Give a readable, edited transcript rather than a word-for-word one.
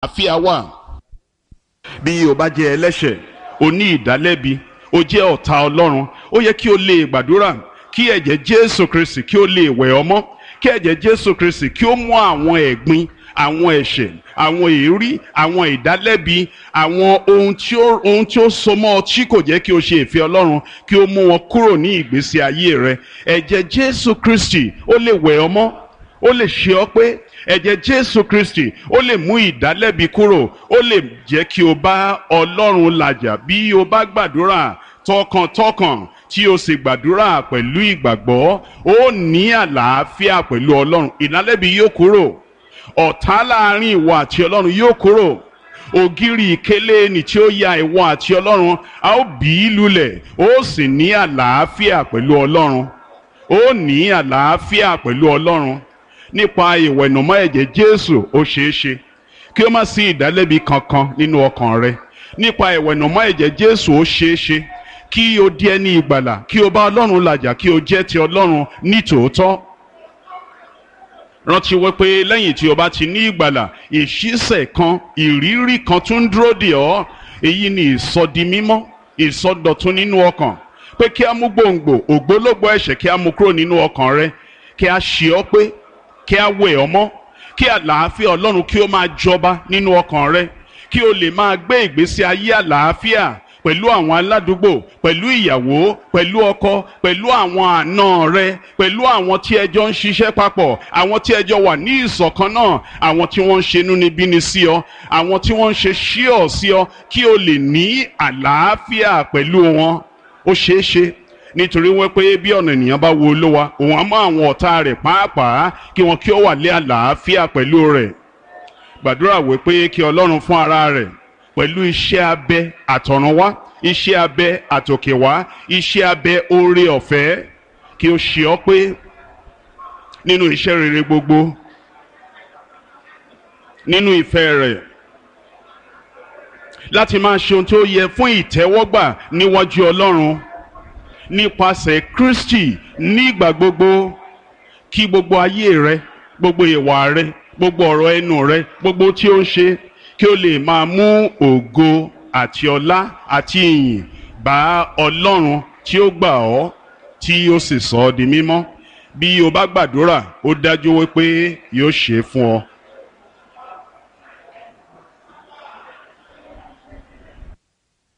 àfíà wà. Bí o bá jẹ́ ẹlẹ́ṣẹ̀, o ní ìdálẹ́bi, o jẹ́ ọ̀tá Ọlọ́run, ó yẹ kí o lè gbàdúrà kí ẹ̀jẹ̀ Jésù Kristi kí ó lè wẹ̀ ọ́ mọ́, kí ẹ̀jẹ̀ Jésù Kristi kí ó mú àwọn ẹ̀gbin, àwọn ẹ̀ṣẹ̀, àwọn èérí, àwọn ìdálẹ́bi, àwọn ohun tí ó so mọ́ ọ tí kò jẹ́ kí o ṣe ìfẹ́ Ọlọ́run kí ó mú wọn kúrò ní ìgbésí ayé rẹ. Ẹ̀jẹ̀ Jésù Kristi ó lè wẹ̀ ọ́ mọ́, ó lè ṣe ọ́ pé. Ẹ̀jẹ̀ Jésù Kristi ó lè mú ìdálẹ́bi kúrò, ó lè jẹ́ kí o bá Ọlọ́run làjà bí o bá gbàdúrà tọkàntọkàn tí o sì gbàdúrà pẹ̀lú ìgbàgbọ́, ó ní àlàáfíà pẹ̀lú Ọlọ́run. Ìdálẹ́bi yóò kúrò, ọ̀tá láàrin ìwọ àti Ọlọ́run yóò kúrò, ògiri ìkélé ni tí ó ya ìwọ àti Ọlọ́run a ó bì í lulẹ̀, ó sì ní àlàáfíà pẹ̀lú Ọlọ́run, ó ní àlàáfíà pẹ̀lú Ọlọ́run. Nípa ìwẹ̀nùmọ́ ẹ̀jẹ̀ Jésù ó ṣeé ṣe kí ó má sí ìdálẹ́bi kankan nínú ọkàn rẹ. Nípa ìwẹ̀nùmọ́ ẹ̀jẹ̀ Jésù ó ṣeé ṣe kí o di ẹni ìgbàlà, kí o bá Ọlọ́run làjà, kí o jẹ́ ti Ọlọ́run ní tòótọ́. Rántí wípé lẹ́yìn tí o bá ti ní ìgbàlà, ìṣísẹ̀ kan, ìrírí kan tún dúró dè ọ́. Èyí ni ìsọdimímọ́, ìsọdọ̀tun nínú ọkàn, pé kí a mú gbòǹgbò ògbólógbòó ẹ̀ṣẹ̀ kí a mú kúrò nínú ọkàn rẹ, kí a ṣe ọ́ pé, kí a wẹ̀ ọ́ mọ́, kí àlàáfíà Ọlọ́run kí ó máa jọba nínú ọkàn rẹ, kí o lè máa gbé ìgbésí ayé àlàáfíà pẹ̀lú àwọn aládùúgbò, pẹ̀lú ìyàwó, pẹ̀lú ọkọ, pẹ̀lú àwọn àna rẹ, pẹ̀lú àwọn tí ẹjọ́ ń ṣiṣẹ́ papọ̀, àwọn tí ẹjọ́ wà ní ìṣọ̀kan náà, àwọn tí wọ́n ń ṣe inúnibíni sí ọ, àwọn tí wọ́n ń ṣe ṣíọ̀ sí ọ, kí o lè ní àlàáfíà pẹ̀lú wọn. Ó ṣeé ṣe nítorí wípé bí ọ̀nà ènìyàn bá wo Olúwa, òun á mọ àwọn ọ̀tá rẹ̀ pàápàá kí wọn kí ó wà lé àlàáfíà pẹ̀lú rẹ̀. Gbàdúrà wípé kí Ọlọ́run fún ara rẹ̀ pẹ̀lú iṣẹ́ abẹ àtọ̀runwá, iṣẹ́ abẹ àtòkèwá, iṣẹ́ abẹ oore ọ̀fẹ́, kí ó ṣe ọ́ pé nínú iṣẹ́ rere gbogbo, nínú ìfẹ́ rẹ̀, láti máa ṣe ohun tí ó yẹ fún ìtẹ́wọ́gbà níwájú Ọlọ́run nípasẹ̀ Kristi nígbà gbogbo. Kí gbogbo ayé rẹ, gbogbo ìwà rẹ, gbogbo ọ̀rọ̀ ẹnu rẹ, gbogbo tí ó ń ṣe, kí ó lè máa mú ògo àti ọlá àti ìyìn bá Ọlọ́run tí ó gbà ọ́, tí ó sì sọ ọ́ di mímọ́. Bí o bá gbàdúrà, ó dájú wípé yóò ṣe é fún ọ.